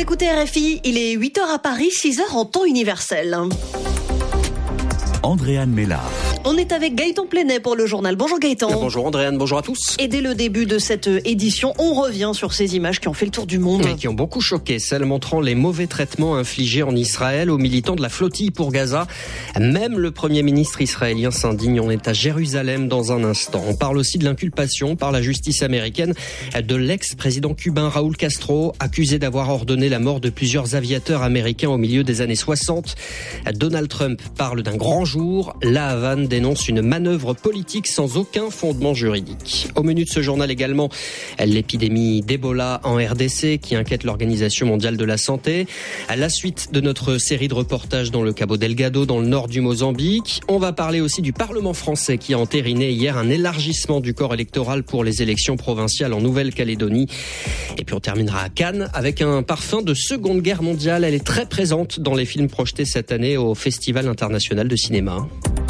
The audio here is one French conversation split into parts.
écoutez RFI, il est 8h à Paris, 6h en temps universel. Andréane Mélard. On est avec Gaëtan Plenet pour le journal. Bonjour Gaëtan. Bonjour Andréane, bonjour à tous. Et dès le début de cette édition, on revient sur ces images qui ont fait le tour du monde. Et qui ont beaucoup choqué, celles montrant les mauvais traitements infligés en Israël aux militants de la flottille pour Gaza. Même le Premier ministre israélien s'indigne. On est à Jérusalem dans un instant. On parle aussi de l'inculpation par la justice américaine de l'ex-président cubain Raúl Castro, accusé d'avoir ordonné la mort de plusieurs aviateurs américains au milieu des années 60. Donald Trump parle d'un grand jour. La Havane dénonce une manœuvre politique sans aucun fondement juridique. Au menu de ce journal également, l'épidémie d'Ebola en RDC qui inquiète l'Organisation mondiale de la santé. À la suite de notre série de reportages dans le Cabo Delgado, dans le nord du Mozambique, on va parler aussi du Parlement français qui a entériné hier un élargissement du corps électoral pour les élections provinciales en Nouvelle-Calédonie. Et puis on terminera à Cannes avec un parfum de Seconde Guerre mondiale. Elle est très présente dans les films projetés cette année au Festival international de cinéma.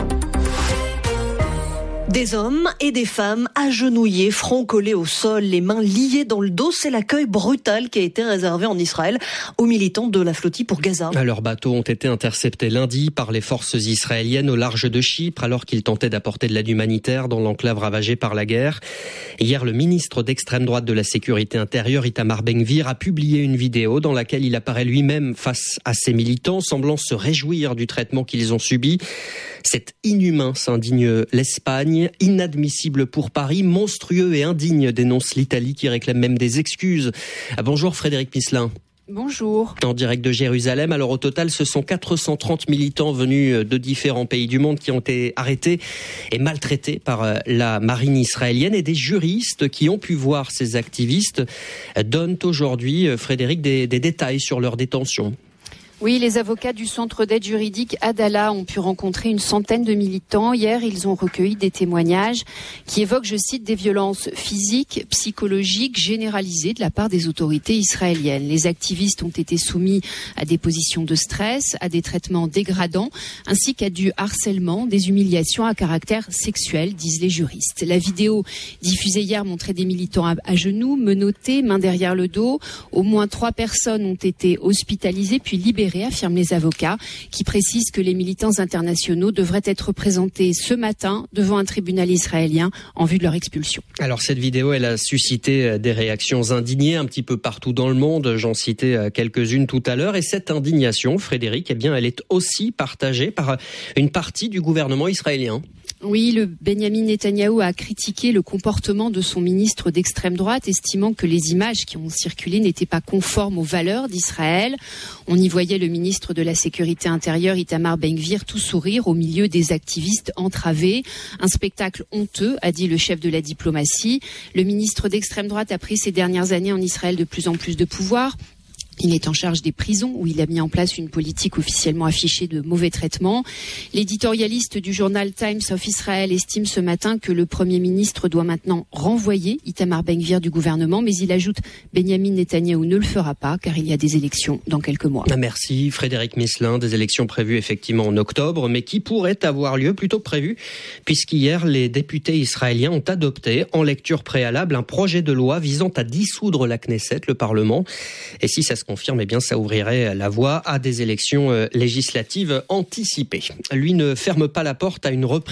Des hommes et des femmes agenouillés, front collé au sol, les mains liées dans le dos. C'est l'accueil brutal qui a été réservé en Israël aux militants de la flottille pour Gaza. Leurs bateaux ont été interceptés lundi par les forces israéliennes au large de Chypre alors qu'ils tentaient d'apporter de l'aide humanitaire dans l'enclave ravagée par la guerre. Hier, le ministre d'extrême droite de la Sécurité intérieure, Itamar Ben-Gvir, a publié une vidéo dans laquelle il apparaît lui-même face à ses militants, semblant se réjouir du traitement qu'ils ont subi. C'est inhumain, s'indigne l'Espagne. Inadmissible pour Paris, monstrueux et indigne, dénonce l'Italie qui réclame même des excuses. Bonjour Frédéric Misselin. Bonjour. En direct de Jérusalem. Alors au total, ce sont 430 militants venus de différents pays du monde qui ont été arrêtés et maltraités par la marine israélienne, et des juristes qui ont pu voir ces activistes donnent aujourd'hui, Frédéric, des détails sur leur détention. Oui, les avocats du centre d'aide juridique Adala ont pu rencontrer une centaine de militants. Hier, ils ont recueilli des témoignages qui évoquent, je cite, des violences physiques, psychologiques généralisées de la part des autorités israéliennes. Les activistes ont été soumis à des positions de stress, à des traitements dégradants, ainsi qu'à du harcèlement, des humiliations à caractère sexuel, disent les juristes. La vidéo diffusée hier montrait des militants à genoux, menottés, mains derrière le dos. Au moins 3 personnes ont été hospitalisées puis libérées, affirment les avocats, qui précisent que les militants internationaux devraient être présentés ce matin devant un tribunal israélien en vue de leur expulsion. Alors cette vidéo, elle a suscité des réactions indignées un petit peu partout dans le monde. J'en citais quelques-unes tout à l'heure. Et cette indignation, Frédéric, eh bien, elle est aussi partagée par une partie du gouvernement israélien. Oui, le Benyamin Netanyahou a critiqué le comportement de son ministre d'extrême droite, estimant que les images qui ont circulé n'étaient pas conformes aux valeurs d'Israël. On y voyait le ministre de la Sécurité intérieure, Itamar Ben-Gvir, tout sourire au milieu des activistes entravés. Un spectacle honteux, a dit le chef de la diplomatie. Le ministre d'extrême droite a pris ces dernières années en Israël de plus en plus de pouvoir. Il est en charge des prisons où il a mis en place une politique officiellement affichée de mauvais traitements. L'éditorialiste du journal Times of Israel estime ce matin que le Premier ministre doit maintenant renvoyer Itamar Ben-Gvir du gouvernement, mais il ajoute Benyamin Netanyahou ne le fera pas car il y a des élections dans quelques mois. Merci Frédéric Misselin. Des élections prévues effectivement en octobre, mais qui pourraient avoir lieu plutôt que prévu, puisqu'hier les députés israéliens ont adopté en lecture préalable un projet de loi visant à dissoudre la Knesset, le Parlement. Et si ça se confirme, eh bien, ça ouvrirait la voie à des élections législatives anticipées. Lui ne ferme pas la porte à une reprise